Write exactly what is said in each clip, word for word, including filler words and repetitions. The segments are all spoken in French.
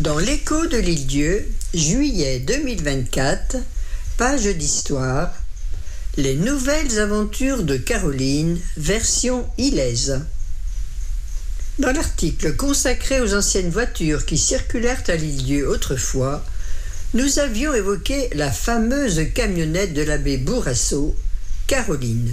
Dans l'Écho de l'Île-Dieu, juillet deux mille vingt-quatre, page d'histoire, les nouvelles aventures de Caroline, version ilaise. Dans l'article consacré aux anciennes voitures qui circulèrent à l'Île-Dieu autrefois, nous avions évoqué la fameuse camionnette de l'abbé Bourrassot, Caroline.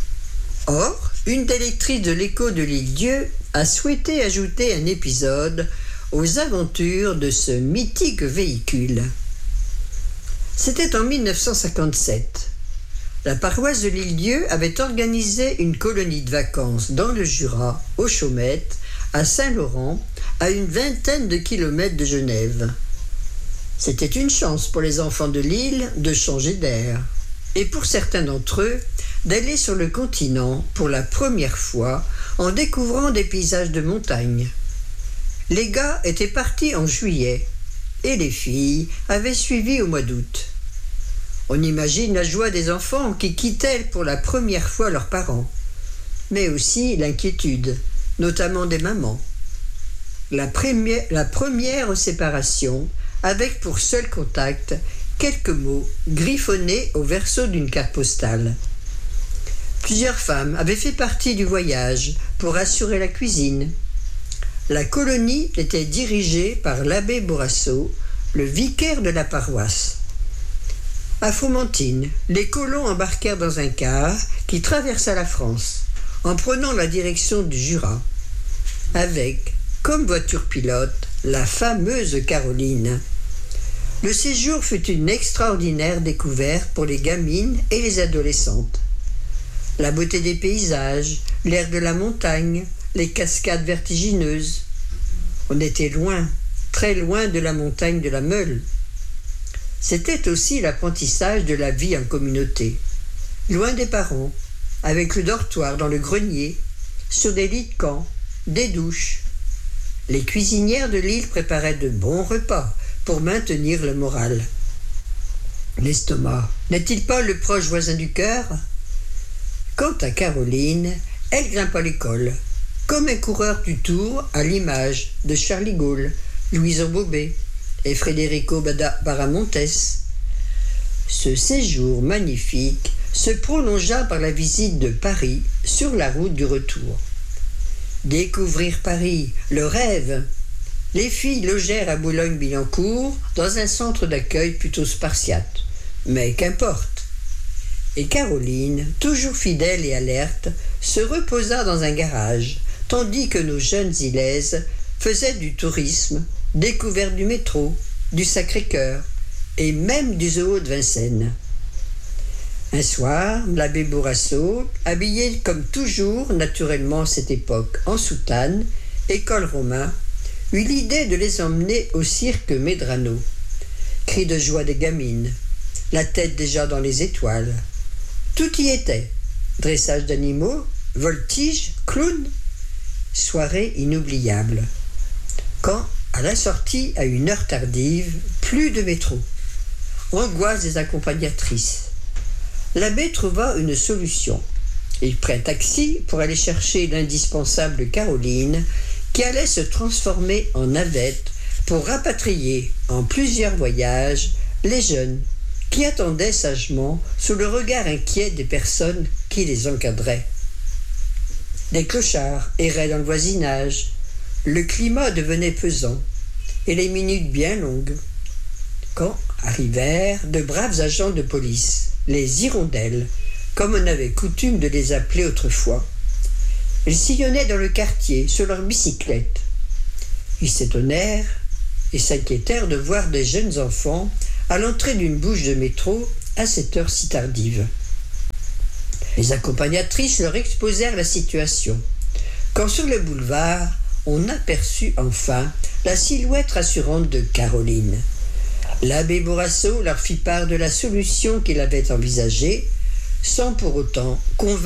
Or, une des lectrices de l'Écho de l'Île-Dieu a souhaité ajouter un épisode aux aventures de ce mythique véhicule. C'était en mille neuf cent cinquante-sept. La paroisse de l'Île-Dieu avait organisé une colonie de vacances dans le Jura, aux Chaumettes, à Saint-Laurent, à une vingtaine de kilomètres de Genève. C'était une chance pour les enfants de l'île de changer d'air, et pour certains d'entre eux, d'aller sur le continent pour la première fois en découvrant des paysages de montagne. Les gars étaient partis en juillet et les filles avaient suivi au mois d'août. On imagine la joie des enfants qui quittaient pour la première fois leurs parents, mais aussi l'inquiétude, notamment des mamans. La première, la première séparation avec pour seul contact quelques mots griffonnés au verso d'une carte postale. Plusieurs femmes avaient fait partie du voyage pour assurer la cuisine. La colonie était dirigée par l'abbé Bourrassot, le vicaire de la paroisse. À Fromentine, les colons embarquèrent dans un car qui traversa la France, en prenant la direction du Jura, avec, comme voiture pilote, la fameuse Caroline. Le séjour fut une extraordinaire découverte pour les gamines et les adolescentes. La beauté des paysages, l'air de la montagne, les cascades vertigineuses. On était loin, très loin de la montagne de la Meule. C'était aussi l'apprentissage de la vie en communauté, loin des parents, avec le dortoir dans le grenier, sur des lits de camp, des douches. Les cuisinières de l'île préparaient de bons repas pour maintenir le moral. L'estomac n'est-il pas le proche voisin du cœur ? Quant à Caroline, elle grimpe à l'école, comme un coureur du Tour à l'image de Charles de Gaulle, Louison Bobet et Federico Baramontes. Ce séjour magnifique se prolongea par la visite de Paris sur la route du retour. Découvrir Paris, le rêve. Les filles logèrent à Boulogne-Billancourt dans un centre d'accueil plutôt spartiate, mais qu'importe. Et Caroline, toujours fidèle et alerte, se reposa dans un garage, tandis que nos jeunes Ilaises faisaient du tourisme, découverte du métro, du Sacré-Cœur et même du zoo de Vincennes. Un soir, l'abbé Bourrassot, habillé comme toujours, naturellement à cette époque, en soutane et col romain, eut l'idée de les emmener au cirque Medrano. Cris de joie des gamines, la tête déjà dans les étoiles. Tout y était. Dressage d'animaux, voltige, clown. Soirée inoubliable. Quand, à la sortie, à une heure tardive, plus de métro. Angoisse des accompagnatrices. L'abbé trouva une solution. Il prit un taxi pour aller chercher l'indispensable Caroline, qui allait se transformer en navette pour rapatrier en plusieurs voyages les jeunes qui attendaient sagement sous le regard inquiet des personnes qui les encadraient. Des clochards erraient dans le voisinage, le climat devenait pesant, et les minutes bien longues. Quand arrivèrent de braves agents de police, les hirondelles, comme on avait coutume de les appeler autrefois. Ils sillonnaient dans le quartier sur leurs bicyclettes. Ils s'étonnèrent et s'inquiétèrent de voir des jeunes enfants à l'entrée d'une bouche de métro à cette heure si tardive. Les accompagnatrices leur exposèrent la situation, quand sur le boulevard, on aperçut enfin la silhouette rassurante de Caroline. L'abbé Bourrassot leur fit part de la solution qu'il avait envisagée, sans pour autant convaincre